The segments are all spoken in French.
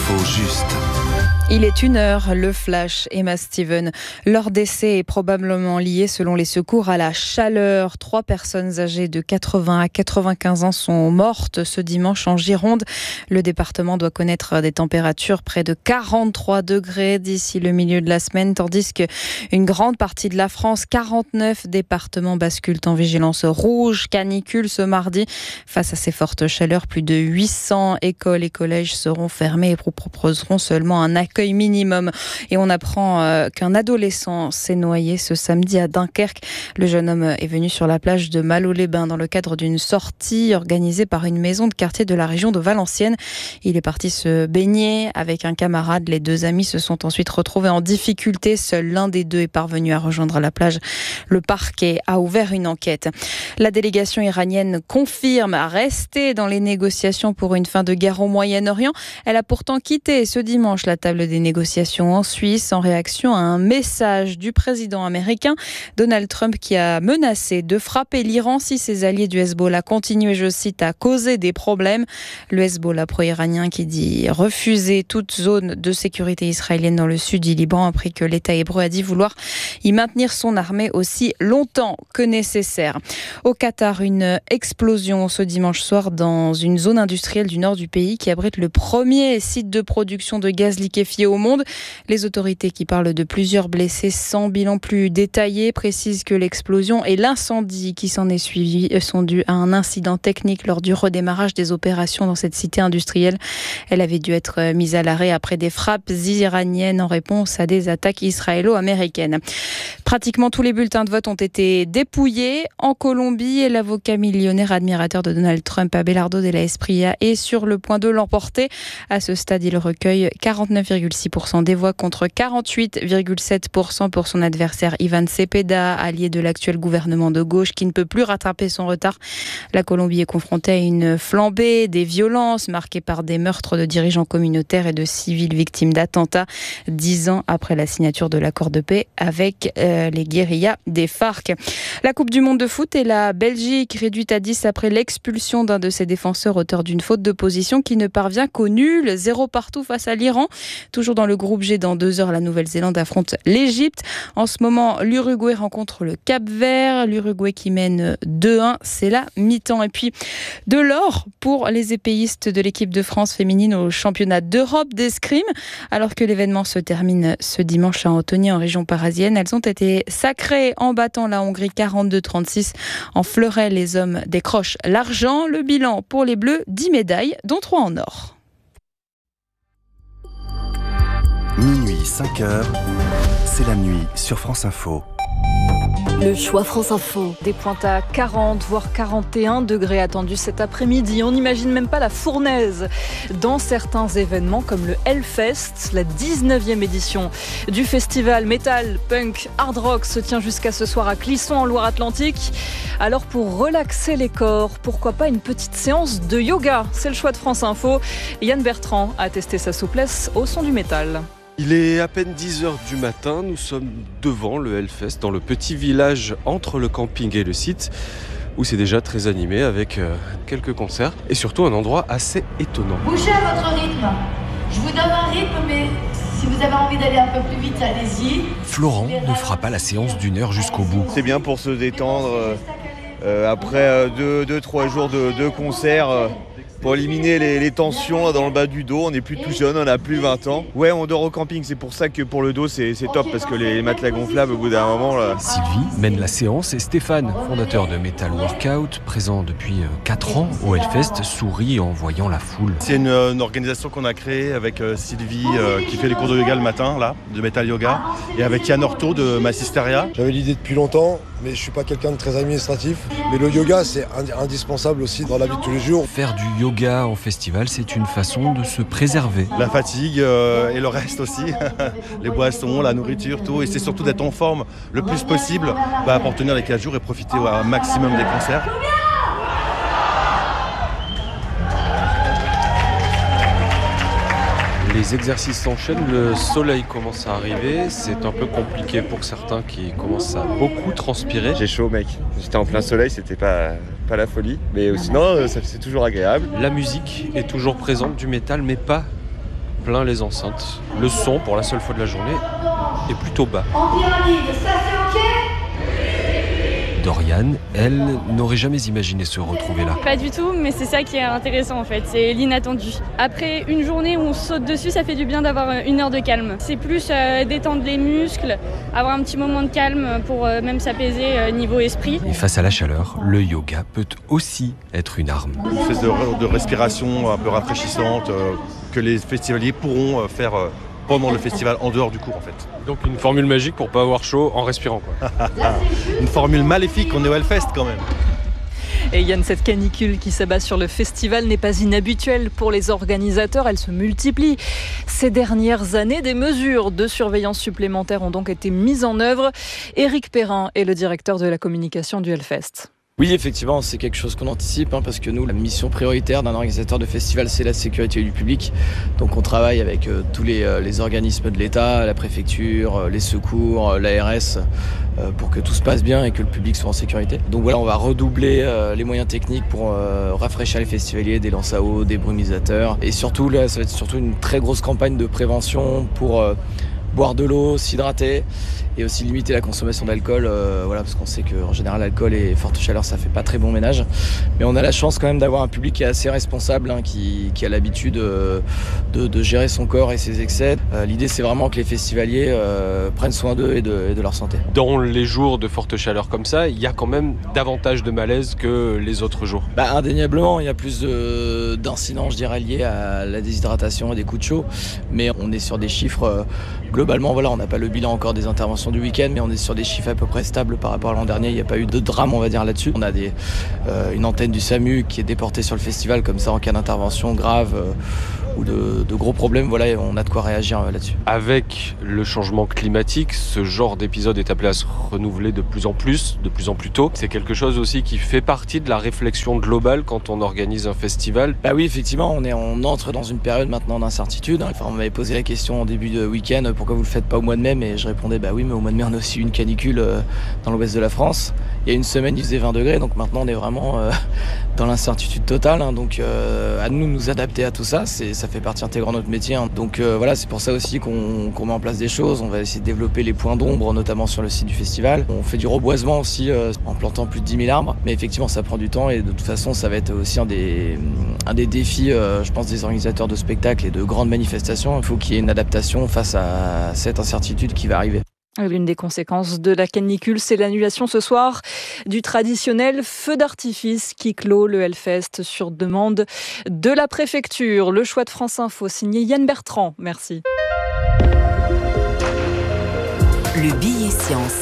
L'info juste. Il est 1h, le flash, Emma Steven. Leur décès est probablement lié, selon les secours, à la chaleur. 3 personnes âgées de 80 à 95 ans sont mortes ce dimanche en Gironde. Le département doit connaître des températures près de 43 degrés d'ici le milieu de la semaine, tandis qu'une grande partie de la France, 49 départements basculent en vigilance rouge, canicule ce mardi. Face à ces fortes chaleurs, plus de 800 écoles et collèges seront fermés et proposeront seulement un accueil minimum. Et on apprend qu'un adolescent s'est noyé ce samedi à Dunkerque. Le jeune homme est venu sur la plage de Malo-les-Bains dans le cadre d'une sortie organisée par une maison de quartier de la région de Valenciennes. Il est parti se baigner avec un camarade. Les 2 amis se sont ensuite retrouvés en difficulté. Seul l'un des 2 est parvenu à rejoindre la plage. Le parquet a ouvert une enquête. La délégation iranienne confirme rester dans les négociations pour une fin de guerre au Moyen-Orient. Elle a pourtant quitté ce dimanche la table des négociations en Suisse en réaction à un message du président américain Donald Trump qui a menacé de frapper l'Iran si ses alliés du Hezbollah continuaient, je cite, à causer des problèmes. Le Hezbollah pro-iranien qui dit refuser toute zone de sécurité israélienne dans le sud du Liban, après que l'État hébreu a dit vouloir y maintenir son armée aussi longtemps que nécessaire. Au Qatar, une explosion ce dimanche soir dans une zone industrielle du nord du pays qui abrite le premier site de production de gaz liquéfié au monde. Les autorités qui parlent de plusieurs blessés sans bilan plus détaillé précisent que l'explosion et l'incendie qui s'en est suivi sont dus à un incident technique lors du redémarrage des opérations dans cette cité industrielle. Elle avait dû être mise à l'arrêt après des frappes iraniennes en réponse à des attaques israélo-américaines. Pratiquement tous les bulletins de vote ont été dépouillés en Colombie et l'avocat millionnaire admirateur de Donald Trump, Abelardo de la Espriella, est sur le point de l'emporter. À ce stade, il recueille 49,6% des voix contre 48,7% pour son adversaire Ivan Cepeda, allié de l'actuel gouvernement de gauche qui ne peut plus rattraper son retard. La Colombie est confrontée à une flambée des violences marquées par des meurtres de dirigeants communautaires et de civils victimes d'attentats 10 ans après la signature de l'accord de paix avec les guérillas des FARC. La Coupe du monde de foot et la Belgique réduite à 10 après l'expulsion d'un de ses défenseurs auteur d'une faute de position qui ne parvient qu'au nul, 0 partout face à l'Iran. Toujours dans le groupe G, dans 2 heures, la Nouvelle-Zélande affronte l'Égypte. En ce moment, l'Uruguay rencontre le Cap-Vert. L'Uruguay qui mène 2-1, c'est la mi-temps. Et puis, de l'or pour les épéistes de l'équipe de France féminine au championnat d'Europe d'escrime. Alors que l'événement se termine ce dimanche à Antony, en région parisienne, elles ont été sacrées en battant la Hongrie 42-36. En fleuret, les hommes décrochent l'argent. Le bilan pour les Bleus, 10 médailles, dont 3 en or. Minuit 5h, c'est la nuit sur France Info. Le choix France Info. Des pointes à 40 voire 41 degrés attendus cet après-midi. On n'imagine même pas la fournaise dans certains événements comme le Hellfest, la 19e édition du festival Metal, Punk, Hard Rock se tient jusqu'à ce soir à Clisson en Loire-Atlantique. Alors pour relaxer les corps, pourquoi pas une petite séance de yoga? C'est le choix de France Info. Yann Bertrand a testé sa souplesse au son du métal. Il est à peine 10h du matin, nous sommes devant le Hellfest, dans le petit village entre le camping et le site, où c'est déjà très animé avec quelques concerts et surtout un endroit assez étonnant. Bougez à votre rythme. Je vous donne un rythme, mais si vous avez envie d'aller un peu plus vite, allez-y. Florent ne fera pas la séance d'1 heure jusqu'au bout. C'est bien pour se détendre après 2-3 jours de concert. Pour éliminer les tensions dans le bas du dos, on n'est plus tout jeune, on a plus 20 ans. Ouais, on dort au camping, c'est pour ça que pour le dos c'est top, parce que les matelas gonflables au bout d'un moment... Là... Sylvie mène la séance et Stéphane, fondateur de Metal Workout, présent depuis 4 ans au Hellfest, sourit en voyant la foule. C'est une organisation qu'on a créée avec Sylvie qui fait les cours de yoga le matin, là, de Metal Yoga, et avec Yann Orto de Massisteria. J'avais l'idée depuis longtemps, mais je ne suis pas quelqu'un de très administratif. Mais le yoga, c'est indispensable aussi dans la vie de tous les jours. Faire du yoga en festival, c'est une façon de se préserver. La fatigue et le reste aussi, les boissons, la nourriture, tout. Et c'est surtout d'être en forme le plus possible pour tenir les 4 jours et profiter au maximum des concerts. Les exercices s'enchaînent, le soleil commence à arriver, c'est un peu compliqué pour certains qui commencent à beaucoup transpirer. J'ai chaud mec, j'étais en plein soleil, c'était pas la folie, mais sinon c'est toujours agréable. La musique est toujours présente, du métal, mais pas plein les enceintes. Le son, pour la seule fois de la journée, est plutôt bas. En pyramide, ça c'est ok? Dorian, elle, n'aurait jamais imaginé se retrouver là. Pas du tout, mais c'est ça qui est intéressant en fait, c'est l'inattendu. Après une journée où on saute dessus, ça fait du bien d'avoir une heure de calme. C'est plus détendre les muscles, avoir un petit moment de calme pour même s'apaiser niveau esprit. Et face à la chaleur, le yoga peut aussi être une arme. Une espèce de respiration un peu rafraîchissante que les festivaliers pourront faire pendant le festival, en dehors du cours en fait. Donc une formule magique pour pas avoir chaud en respirant, quoi. Une formule maléfique, on est au Hellfest quand même. Et Yann, cette canicule qui s'abat sur le festival n'est pas inhabituelle pour les organisateurs, elle se multiplie. Ces dernières années, des mesures de surveillance supplémentaires ont donc été mises en œuvre. Éric Perrin est le directeur de la communication du Hellfest. Oui, effectivement, c'est quelque chose qu'on anticipe parce que nous, la mission prioritaire d'un organisateur de festival, c'est la sécurité du public. Donc on travaille avec tous les organismes de l'État, la préfecture, les secours, l'ARS, pour que tout se passe bien et que le public soit en sécurité. Donc voilà, on va redoubler les moyens techniques pour rafraîchir les festivaliers, des lances à eau, des brumisateurs. Et surtout, là, ça va être surtout une très grosse campagne de prévention pour boire de l'eau, s'hydrater et aussi limiter la consommation d'alcool, parce qu'on sait qu'en général l'alcool et forte chaleur ça fait pas très bon ménage, mais on a la chance quand même d'avoir un public qui est assez responsable, qui a l'habitude de gérer son corps et ses excès. L'idée c'est vraiment que les festivaliers prennent soin d'eux et de leur santé. Dans les jours de forte chaleur comme ça, il y a quand même davantage de malaise que les autres jours. Indéniablement, il y a plus d'incidents, je dirais, liés à la déshydratation et des coups de chaud, mais on est sur des chiffres globalement, on n'a pas le bilan encore des interventions du week-end, mais on est sur des chiffres à peu près stables par rapport à l'an dernier. Il n'y a pas eu de drame, on va dire, là-dessus. On a une antenne du SAMU qui est déportée sur le festival, comme ça, en cas d'intervention grave ou de gros problèmes, on a de quoi réagir là-dessus. Avec le changement climatique, ce genre d'épisode est appelé à se renouveler de plus en plus tôt. C'est quelque chose aussi qui fait partie de la réflexion globale quand on organise un festival. Oui, effectivement, on entre dans une période maintenant d'incertitude. On m'avait posé la question en début de week-end, pourquoi vous le faites pas au mois de mai? Mais je répondais, oui, mais au mois de mai, on a aussi une canicule dans l'ouest de la France. Il y a une semaine, il faisait 20 degrés, donc maintenant, on est vraiment dans l'incertitude totale. Donc, à nous adapter à tout ça, ça fait partie intégrante de notre métier. Donc, c'est pour ça aussi qu'on met en place des choses. On va essayer de développer les points d'ombre, notamment sur le site du festival. On fait du reboisement aussi, en plantant plus de 10 000 arbres. Mais effectivement, ça prend du temps et de toute façon, ça va être aussi un des défis, je pense, des organisateurs de spectacles et de grandes manifestations. Il faut qu'il y ait une adaptation face à cette incertitude qui va arriver. L'une des conséquences de la canicule, c'est l'annulation ce soir du traditionnel feu d'artifice qui clôt le Hellfest sur demande de la préfecture. Le choix de France Info, signé Yann Bertrand. Merci. Le billet science.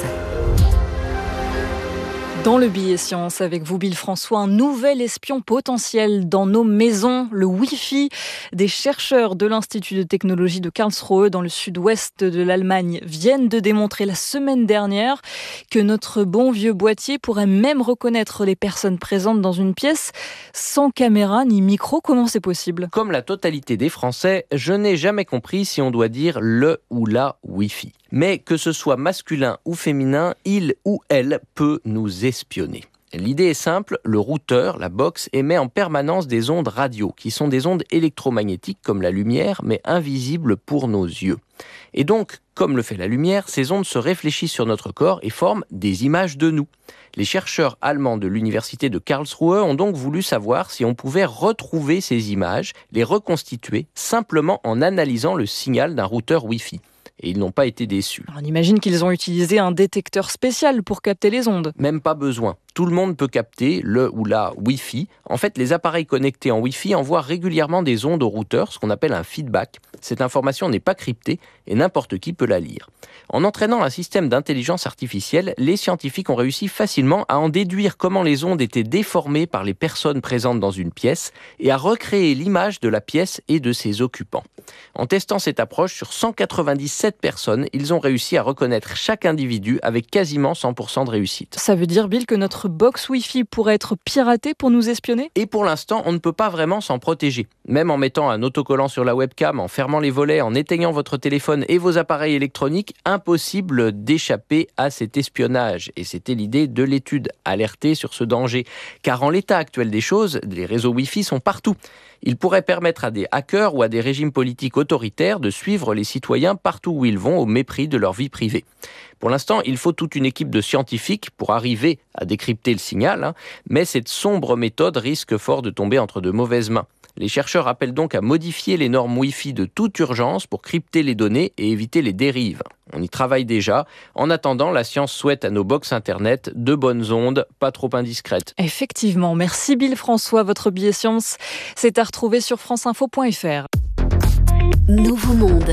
Dans le billet science, avec vous, Bill François, un nouvel espion potentiel dans nos maisons, le Wi-Fi. Des chercheurs de l'Institut de technologie de Karlsruhe, dans le sud-ouest de l'Allemagne, viennent de démontrer la semaine dernière que notre bon vieux boîtier pourrait même reconnaître les personnes présentes dans une pièce sans caméra ni micro. Comment c'est possible ? Comme la totalité des Français, je n'ai jamais compris si on doit dire le ou la Wi-Fi. Mais que ce soit masculin ou féminin, il ou elle peut nous espionner. L'idée est simple, le routeur, la box, émet en permanence des ondes radio, qui sont des ondes électromagnétiques comme la lumière, mais invisibles pour nos yeux. Et donc, comme le fait la lumière, ces ondes se réfléchissent sur notre corps et forment des images de nous. Les chercheurs allemands de l'université de Karlsruhe ont donc voulu savoir si on pouvait retrouver ces images, les reconstituer, simplement en analysant le signal d'un routeur Wi-Fi. Et ils n'ont pas été déçus. On imagine qu'ils ont utilisé un détecteur spécial pour capter les ondes. Même pas besoin. Tout le monde peut capter le ou la Wi-Fi. En fait, les appareils connectés en Wi-Fi envoient régulièrement des ondes au routeur, ce qu'on appelle un feedback. Cette information n'est pas cryptée et n'importe qui peut la lire. En entraînant un système d'intelligence artificielle, les scientifiques ont réussi facilement à en déduire comment les ondes étaient déformées par les personnes présentes dans une pièce et à recréer l'image de la pièce et de ses occupants. En testant cette approche sur 197 personnes, ils ont réussi à reconnaître chaque individu avec quasiment 100% de réussite. Ça veut dire, Bill, que notre box Wi-Fi pourrait être piratée pour nous espionner ? Et pour l'instant, on ne peut pas vraiment s'en protéger. Même en mettant un autocollant sur la webcam, en fermant les volets, en éteignant votre téléphone et vos appareils électroniques, impossible d'échapper à cet espionnage. Et c'était l'idée de l'étude, alerter sur ce danger. Car en l'état actuel des choses, les réseaux Wi-Fi sont partout. Il pourrait permettre à des hackers ou à des régimes politiques autoritaires de suivre les citoyens partout où ils vont au mépris de leur vie privée. Pour l'instant, il faut toute une équipe de scientifiques pour arriver à décrypter le signal, mais cette sombre méthode risque fort de tomber entre de mauvaises mains. Les chercheurs appellent donc à modifier les normes Wi-Fi de toute urgence pour crypter les données et éviter les dérives. On y travaille déjà. En attendant, la science souhaite à nos box internet de bonnes ondes, pas trop indiscrètes. Effectivement, merci Bill François. Votre billet science, c'est à retrouver sur franceinfo.fr. Nouveau monde.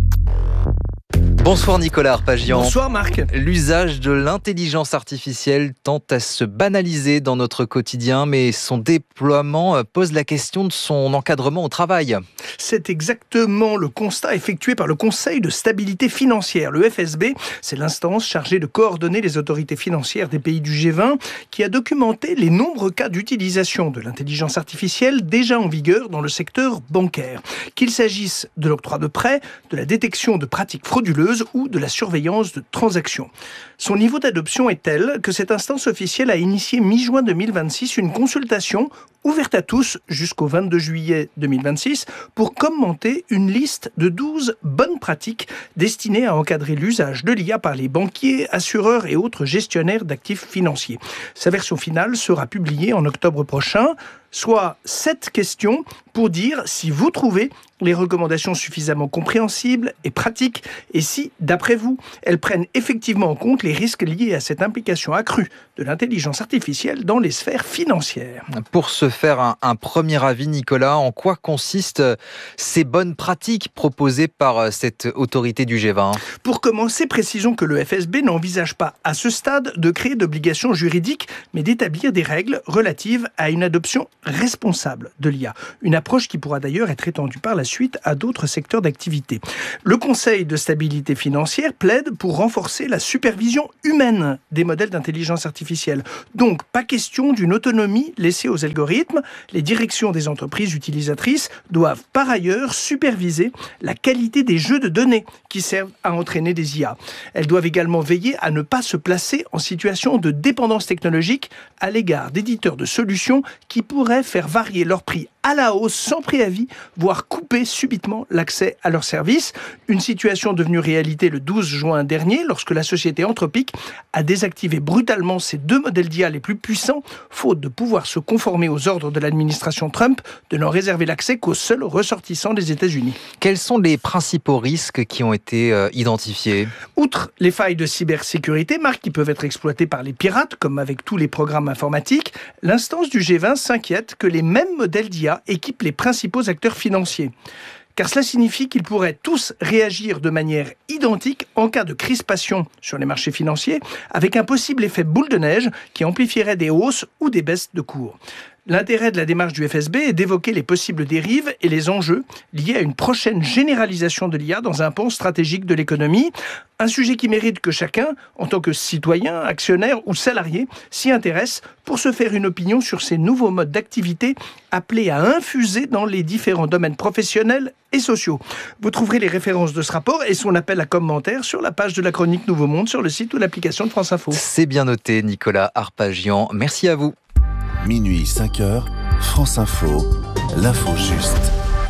Bonsoir Nicolas Arpagian. Bonsoir Marc. L'usage de l'intelligence artificielle tend à se banaliser dans notre quotidien, mais son déploiement pose la question de son encadrement au travail. C'est exactement le constat effectué par le Conseil de stabilité financière. Le FSB, c'est l'instance chargée de coordonner les autorités financières des pays du G20, qui a documenté les nombreux cas d'utilisation de l'intelligence artificielle déjà en vigueur dans le secteur bancaire. Qu'il s'agisse de l'octroi de prêts, de la détection de pratiques frauduleuses ou de la surveillance de transactions. Son niveau d'adoption est tel que cette instance officielle a initié mi-juin 2026 une consultation ouverte à tous jusqu'au 22 juillet 2026 pour commenter une liste de 12 bonnes pratiques destinées à encadrer l'usage de l'IA par les banquiers, assureurs et autres gestionnaires d'actifs financiers. Sa version finale sera publiée en octobre prochain, soit 7 questions pour dire si vous trouvez les recommandations suffisamment compréhensibles et pratiques et si, d'après vous, elles prennent effectivement en compte les risques liés à cette implication accrue de l'intelligence artificielle dans les sphères financières. Pour se faire un premier avis, Nicolas, en quoi consistent ces bonnes pratiques proposées par cette autorité du G20 ? Pour commencer, précisons que le FSB n'envisage pas à ce stade de créer d'obligations juridiques, mais d'établir des règles relatives à une adoption responsable de l'IA. Une approche qui pourra d'ailleurs être étendue par la suite à d'autres secteurs d'activité. Le Conseil de stabilité financière plaide pour renforcer la supervision humaine des modèles d'intelligence artificielle. Donc, pas question d'une autonomie laissée aux algorithmes. Les directions des entreprises utilisatrices doivent par ailleurs superviser la qualité des jeux de données qui servent à entraîner des IA. Elles doivent également veiller à ne pas se placer en situation de dépendance technologique à l'égard d'éditeurs de solutions qui pourraient faire varier leur prix à la hausse sans préavis, voire couper subitement l'accès à leurs services. Une situation devenue réalité le 12 juin dernier, lorsque la société Anthropic a désactivé brutalement ses 2 modèles d'IA les plus puissants, faute de pouvoir se conformer aux ordres de l'administration Trump de n'en réserver l'accès qu'aux seuls ressortissants des États-Unis. Quels sont les principaux risques qui ont été identifiés ? Outre les failles de cybersécurité, Marc, qui peuvent être exploitées par les pirates, comme avec tous les programmes informatiques, l'instance du G20 s'inquiète que les mêmes modèles d'IA équipent les principaux acteurs financiers. Car cela signifie qu'ils pourraient tous réagir de manière identique en cas de crispation sur les marchés financiers, avec un possible effet boule de neige qui amplifierait des hausses ou des baisses de cours. L'intérêt de la démarche du FSB est d'évoquer les possibles dérives et les enjeux liés à une prochaine généralisation de l'IA dans un pan stratégique de l'économie. Un sujet qui mérite que chacun, en tant que citoyen, actionnaire ou salarié, s'y intéresse pour se faire une opinion sur ces nouveaux modes d'activité appelés à infuser dans les différents domaines professionnels et sociaux. Vous trouverez les références de ce rapport et son appel à commentaires sur la page de la chronique Nouveau Monde sur le site ou l'application de France Info. C'est bien noté, Nicolas Arpagian. Merci à vous. Minuit 5h, France Info, l'info juste.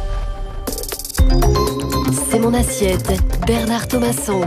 C'est mon assiette, Bernard Thomasson.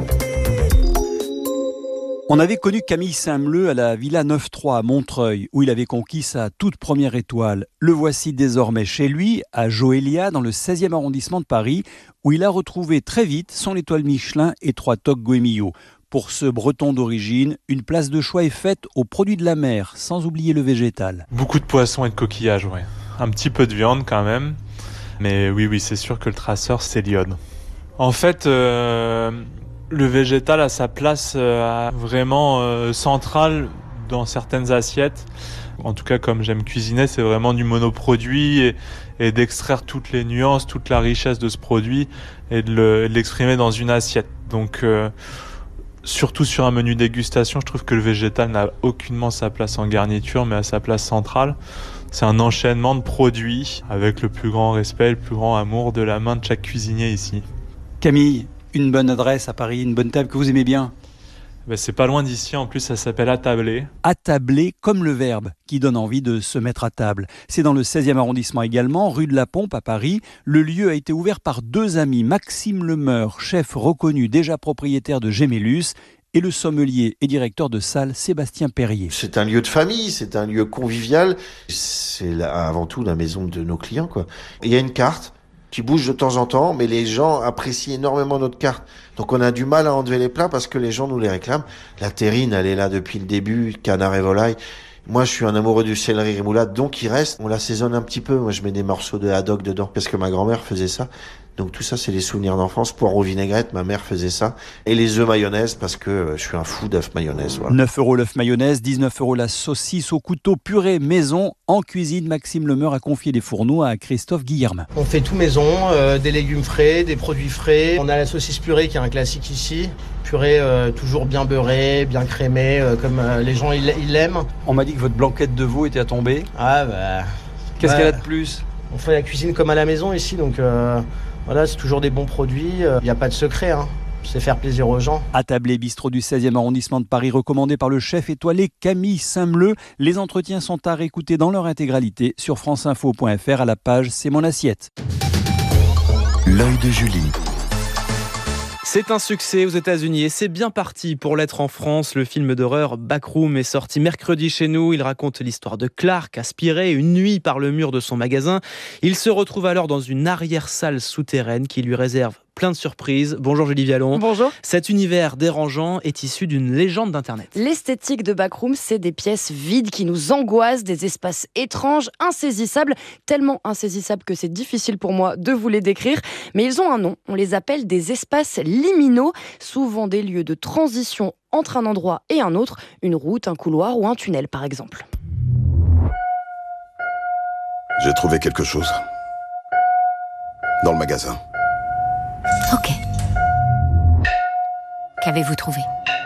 On avait connu Camille Saint-Mleu à la Villa 9-3 à Montreuil, où il avait conquis sa toute première étoile. Le voici désormais chez lui, à Joélia, dans le 16e arrondissement de Paris, où il a retrouvé très vite son étoile Michelin et 3 toques Goemio. Pour ce breton d'origine, une place de choix est faite aux produits de la mer, sans oublier le végétal. Beaucoup de poissons et de coquillages, ouais. Un petit peu de viande quand même. Mais oui, c'est sûr que le traceur, c'est l'iode. En fait, le végétal a sa place vraiment centrale dans certaines assiettes. En tout cas, comme j'aime cuisiner, c'est vraiment du monoproduit et d'extraire toutes les nuances, toute la richesse de ce produit et de l'exprimer dans une assiette. Donc, surtout sur un menu dégustation, je trouve que le végétal n'a aucunement sa place en garniture, mais a sa place centrale. C'est un enchaînement de produits avec le plus grand respect, le plus grand amour de la main de chaque cuisinier ici. Camille, une bonne adresse à Paris, une bonne table que vous aimez bien ? C'est pas loin d'ici, en plus ça s'appelle Attablé. Attablé comme le verbe, qui donne envie de se mettre à table. C'est dans le 16e arrondissement également, rue de la Pompe à Paris. Le lieu a été ouvert par 2 amis, Maxime Lemeur, chef reconnu déjà propriétaire de Gemellus, et le sommelier et directeur de salle Sébastien Perrier. C'est un lieu de famille, c'est un lieu convivial, c'est avant tout la maison de nos clients, quoi. Il y a une carte qui bouge de temps en temps, mais les gens apprécient énormément notre carte. Donc on a du mal à enlever les plats parce que les gens nous les réclament. La terrine, elle est là depuis le début, canard et volaille. Moi, je suis un amoureux du céleri rémoulade, donc il reste. On l'assaisonne un petit peu. Moi, je mets des morceaux de haddock dedans parce que ma grand-mère faisait ça. Donc tout ça, c'est des souvenirs d'enfance. Poireaux vinaigrette, ma mère faisait ça. Et les œufs mayonnaise parce que je suis un fou d'œufs mayonnaise. Voilà. 9 € l'œuf mayonnaise, 19 € la saucisse au couteau purée maison. En cuisine, Maxime Lemeur a confié les fourneaux à Christophe Guillermin. On fait tout maison, des légumes frais, des produits frais. On a la saucisse purée qui est un classique ici. Purée toujours bien beurrée, bien crémée, comme les gens ils l'aiment. On m'a dit que votre blanquette de veau était à tomber. Ah bah... Qu'est-ce qu'elle a de plus ? On fait la cuisine comme à la maison ici, donc voilà, c'est toujours des bons produits. Il n'y a pas de secret, hein. C'est faire plaisir aux gens. Attablé bistrot du 16e arrondissement de Paris, recommandé par le chef étoilé Camille Saint-Mleu. Les entretiens sont à réécouter dans leur intégralité sur franceinfo.fr à la page C'est mon assiette. L'œil de Julie. C'est un succès aux États-Unis et c'est bien parti pour l'être en France. Le film d'horreur Backroom est sorti mercredi chez nous. Il raconte l'histoire de Clark, aspiré une nuit par le mur de son magasin. Il se retrouve alors dans une arrière-salle souterraine qui lui réserve plein de surprises. Bonjour Julie Vialon. Bonjour. Cet univers dérangeant est issu d'une légende d'Internet. L'esthétique de Backroom, c'est des pièces vides qui nous angoissent, des espaces étranges, insaisissables, tellement insaisissables que c'est difficile pour moi de vous les décrire. Mais ils ont un nom, on les appelle des espaces liminaux, souvent des lieux de transition entre un endroit et un autre, une route, un couloir ou un tunnel par exemple. J'ai trouvé quelque chose. Dans le magasin. Ok. Qu'avez-vous trouvé ?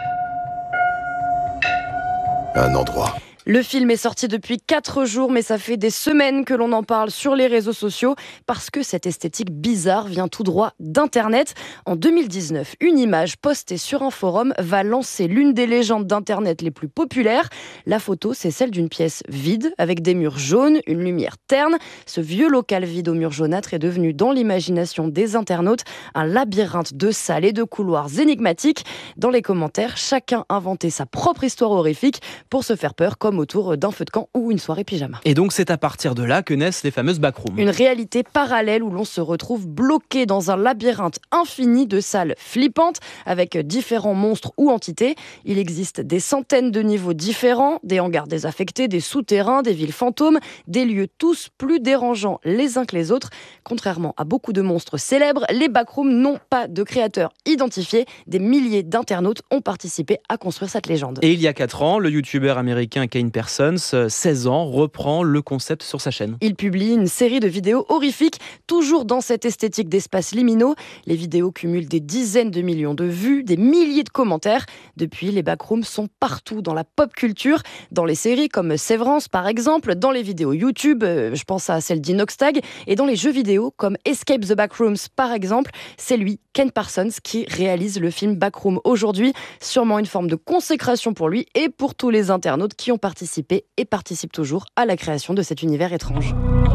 Un endroit. Le film est sorti depuis 4 jours, mais ça fait des semaines que l'on en parle sur les réseaux sociaux parce que cette esthétique bizarre vient tout droit d'Internet. En 2019, une image postée sur un forum va lancer l'une des légendes d'Internet les plus populaires. La photo, c'est celle d'une pièce vide avec des murs jaunes, une lumière terne. Ce vieux local vide aux murs jaunâtres est devenu dans l'imagination des internautes un labyrinthe de salles et de couloirs énigmatiques. Dans les commentaires, chacun inventait sa propre histoire horrifique pour se faire peur, comme autour d'un feu de camp ou une soirée pyjama. Et donc c'est à partir de là que naissent les fameuses backrooms. Une réalité parallèle où l'on se retrouve bloqué dans un labyrinthe infini de salles flippantes avec différents monstres ou entités. Il existe des centaines de niveaux différents, des hangars désaffectés, des souterrains, des villes fantômes, des lieux tous plus dérangeants les uns que les autres. Contrairement à beaucoup de monstres célèbres, les backrooms n'ont pas de créateurs identifiés. Des milliers d'internautes ont participé à construire cette légende. Et il y a 4 ans, le youtubeur américain Kane Parsons, 16 ans, reprend le concept sur sa chaîne. Il publie une série de vidéos horrifiques, toujours dans cette esthétique d'espaces liminaux. Les vidéos cumulent des dizaines de millions de vues, des milliers de commentaires. Depuis, les backrooms sont partout dans la pop culture, dans les séries comme Severance par exemple, dans les vidéos YouTube, je pense à celle d'Inoxtag, et dans les jeux vidéo comme Escape the Backrooms par exemple. C'est lui, Ken Parsons, qui réalise le film Backroom aujourd'hui. Sûrement une forme de consécration pour lui et pour tous les internautes qui ont participé et participent toujours à la création de cet univers étrange.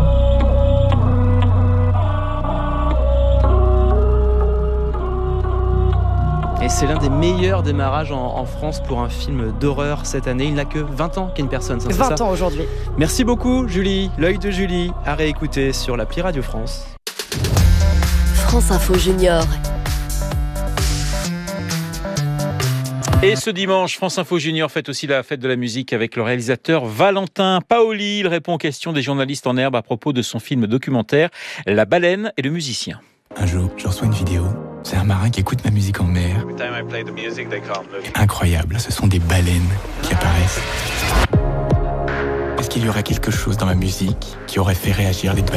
Et c'est l'un des meilleurs démarrages en France pour un film d'horreur cette année. Il n'a que 20 ans Ken Parsons. 20 ans aujourd'hui. Merci beaucoup Julie. L'œil de Julie à réécouter sur l'appli Radio France. France Info Junior. Et ce dimanche, France Info Junior fête aussi la fête de la musique avec le réalisateur Valentin Paoli. Il répond aux questions des journalistes en herbe à propos de son film documentaire La baleine et le musicien. Un jour, je reçois une vidéo. C'est un marin qui écoute ma musique en mer. Incroyable, ce sont des baleines qui apparaissent. Est-ce qu'il y aurait quelque chose dans ma musique qui aurait fait réagir les baleines ?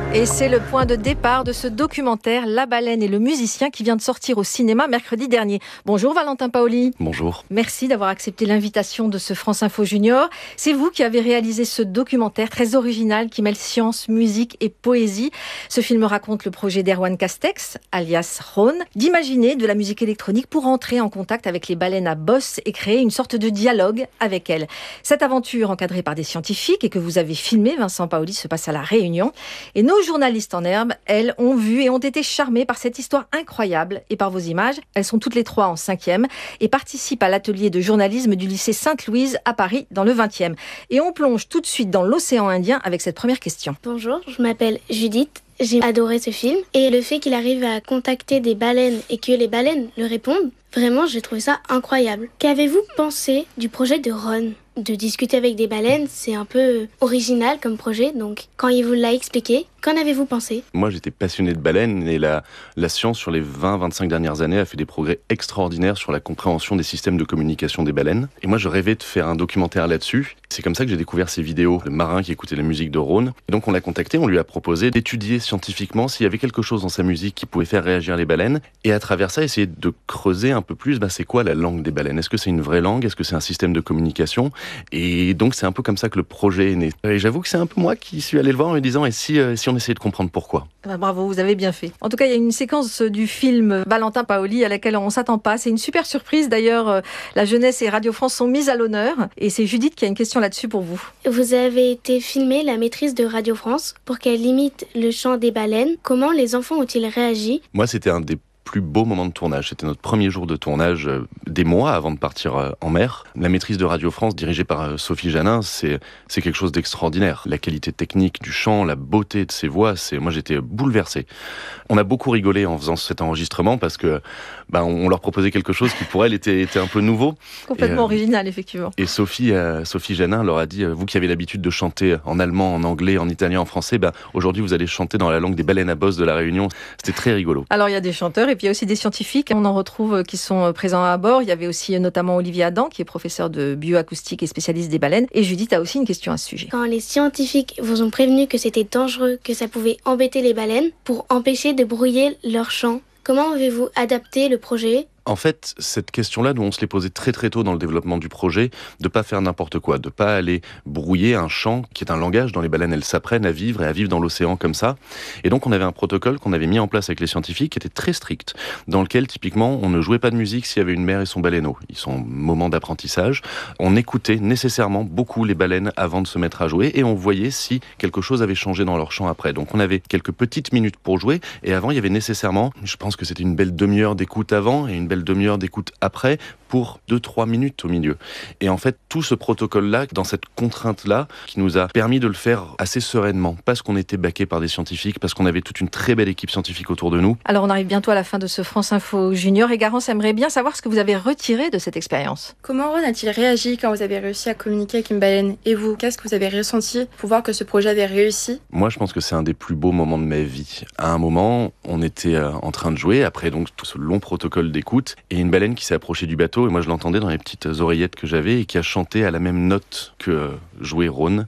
Et c'est le point de départ de ce documentaire La baleine et le musicien qui vient de sortir au cinéma mercredi dernier. Bonjour Valentin Paoli. Bonjour. Merci d'avoir accepté l'invitation de ce France Info Junior. C'est vous qui avez réalisé ce documentaire très original qui mêle science, musique et poésie. Ce film raconte le projet d'Erwan Castex, alias Rhône, d'imaginer de la musique électronique pour entrer en contact avec les baleines à bosse et créer une sorte de dialogue avec elles. Cette aventure encadrée par des scientifiques et que vous avez filmée, Vincent Paoli, se passe à La Réunion. Et nos journalistes en herbe, elles, ont vu et ont été charmées par cette histoire incroyable et par vos images. Elles sont toutes les trois en 5e et participent à l'atelier de journalisme du lycée Sainte-Louise à Paris dans le 20e. Et on plonge tout de suite dans l'océan Indien avec cette première question. Bonjour, je m'appelle Judith. J'ai adoré ce film et le fait qu'il arrive à contacter des baleines et que les baleines le répondent, vraiment j'ai trouvé ça incroyable. Qu'avez-vous pensé du projet de Rhône ? De discuter avec des baleines, c'est un peu original comme projet, donc quand il vous l'a expliqué, qu'en avez-vous pensé ? Moi j'étais passionné de baleines et la science sur les 20-25 dernières années a fait des progrès extraordinaires sur la compréhension des systèmes de communication des baleines. Et moi je rêvais de faire un documentaire là-dessus. C'est comme ça que j'ai découvert ces vidéos, le marin qui écoutait la musique de Rhône. Et donc on l'a contacté, on lui a proposé d'étudier scientifiquement s'il y avait quelque chose dans sa musique qui pouvait faire réagir les baleines. Et à travers ça, essayer de creuser un peu plus, c'est quoi la langue des baleines ? Est-ce que c'est une vraie langue ? Est-ce que c'est un système de communication ? Et donc c'est un peu comme ça que le projet est né. Et j'avoue que c'est un peu moi qui suis allé le voir en me disant et si on essayait de comprendre pourquoi. Bravo, vous avez bien fait. En tout cas, il y a une séquence du film Valentin Paoli à laquelle on ne s'attend pas. C'est une super surprise. D'ailleurs, la jeunesse et Radio France sont mises à l'honneur. Et c'est Judith qui a une question là-dessus pour vous. Vous avez été filmer la maîtrise de Radio France pour qu'elle imite le chant des baleines. Comment les enfants ont-ils réagi ? Moi, c'était un des plus beau moment de tournage. C'était notre premier jour de tournage, des mois avant de partir en mer. La maîtrise de Radio France, dirigée par Sophie Janin, c'est quelque chose d'extraordinaire. La qualité technique du chant, la beauté de ses voix, moi j'étais bouleversé. On a beaucoup rigolé en faisant cet enregistrement parce que on leur proposait quelque chose qui pour elle était un peu nouveau. Complètement original, effectivement. Et Sophie Janin leur a dit, vous qui avez l'habitude de chanter en allemand, en anglais, en italien, en français, aujourd'hui vous allez chanter dans la langue des baleines à bosse de La Réunion. C'était très rigolo. Alors il y a des chanteurs et puis il y a aussi des scientifiques. On en retrouve qui sont présents à bord. Il y avait aussi notamment Olivier Adam, qui est professeur de bioacoustique et spécialiste des baleines. Et Judith a aussi une question à ce sujet. Quand les scientifiques vous ont prévenu que c'était dangereux, que ça pouvait embêter les baleines, pour empêcher de brouiller leur chant, comment avez-vous adapté le projet ? En fait, cette question-là, nous on se l'est posée très très tôt dans le développement du projet, de pas faire n'importe quoi, de pas aller brouiller un chant qui est un langage dont les baleines elles s'apprennent à vivre et à vivre dans l'océan comme ça. Et donc on avait un protocole qu'on avait mis en place avec les scientifiques qui était très strict, dans lequel typiquement on ne jouait pas de musique s'il y avait une mère et son baleineau. Ils sont en moment d'apprentissage. On écoutait nécessairement beaucoup les baleines avant de se mettre à jouer et on voyait si quelque chose avait changé dans leur chant après. Donc on avait quelques petites minutes pour jouer et avant il y avait nécessairement, je pense que c'était une belle demi-heure d'écoute avant et une belle demi-heure d'écoute après pour 2-3 minutes au milieu. Et en fait, tout ce protocole-là, dans cette contrainte-là, qui nous a permis de le faire assez sereinement, parce qu'on était baqué par des scientifiques, parce qu'on avait toute une très belle équipe scientifique autour de nous. Alors on arrive bientôt à la fin de ce France Info Junior et Garance aimerait bien savoir ce que vous avez retiré de cette expérience. Comment Rhône a-t-il réagi quand vous avez réussi à communiquer avec une baleine ? Et vous, qu'est-ce que vous avez ressenti pour voir que ce projet avait réussi ? Moi, je pense que c'est un des plus beaux moments de ma vie. À un moment, on était en train de jouer, après donc tout ce long protocole d'écoute, et une baleine qui s'est approchée du bateau, et moi je l'entendais dans les petites oreillettes que j'avais, et qui a chanté à la même note que jouait Rhône.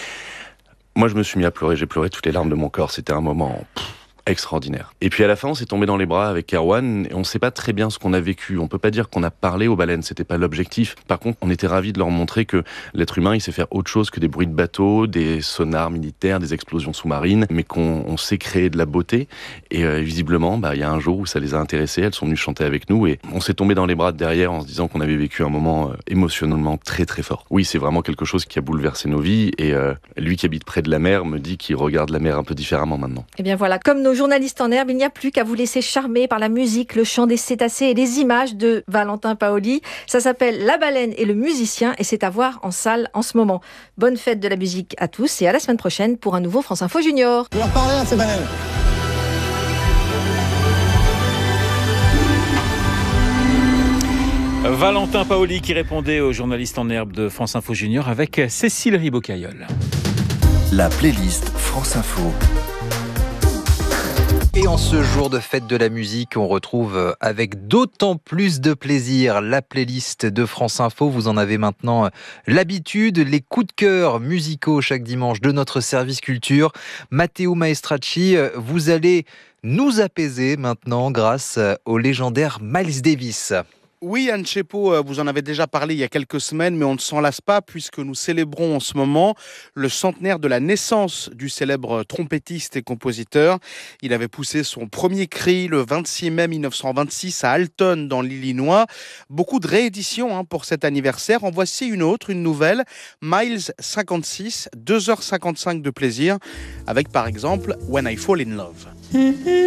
Moi je me suis mis à pleurer, j'ai pleuré toutes les larmes de mon corps, c'était un moment extraordinaire. Et puis à la fin, on s'est tombé dans les bras avec Erwan et on ne sait pas très bien ce qu'on a vécu. On peut pas dire qu'on a parlé aux baleines, c'était pas l'objectif. Par contre, on était ravis de leur montrer que l'être humain, il sait faire autre chose que des bruits de bateau, des sonars militaires, des explosions sous-marines, mais qu'on sait créer de la beauté. Et visiblement, il y a un jour où ça les a intéressés, elles sont venues chanter avec nous et on s'est tombé dans les bras de derrière en se disant qu'on avait vécu un moment émotionnellement très très fort. Oui, c'est vraiment quelque chose qui a bouleversé nos vies et lui qui habite près de la mer me dit qu'il regarde la mer un peu différemment maintenant. Et bien voilà, comme nos journalistes en herbe, il n'y a plus qu'à vous laisser charmer par la musique, le chant des cétacés et les images de Valentin Paoli. Ça s'appelle La baleine et le musicien et c'est à voir en salle en ce moment. Bonne fête de la musique à tous et à la semaine prochaine pour un nouveau France Info Junior. On va parler à ces baleines. Valentin Paoli qui répondait aux journalistes en herbe de France Info Junior avec Cécile Ribocailleul. La playlist France Info. Et en ce jour de fête de la musique, on retrouve avec d'autant plus de plaisir la playlist de France Info. Vous en avez maintenant l'habitude, les coups de cœur musicaux chaque dimanche de notre service culture. Matteo Maestracci, vous allez nous apaiser maintenant grâce au légendaire Miles Davis. Oui, Anne Chepo, vous en avez déjà parlé il y a quelques semaines, mais on ne s'en lasse pas puisque nous célébrons en ce moment le centenaire de la naissance du célèbre trompettiste et compositeur. Il avait poussé son premier cri le 26 mai 1926 à Alton, dans l'Illinois. Beaucoup de rééditions pour cet anniversaire. En voici une autre, une nouvelle, Miles 56, 2h55 de plaisir, avec par exemple When I Fall in Love.